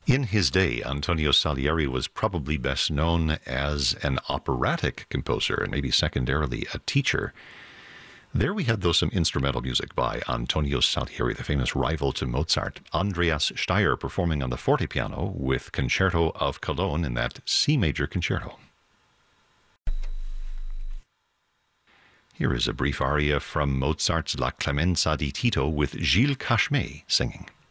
In his day, Antonio Salieri was probably best known as an operatic composer and maybe secondarily a teacher. There we had, though, some instrumental music by Antonio Salieri, the famous rival to Mozart. Andreas Steyr performing on the fortepiano with Concerto of Cologne in that C major concerto. Here is a brief aria from Mozart's La Clemenza di Tito with Gilles Cashmé singing.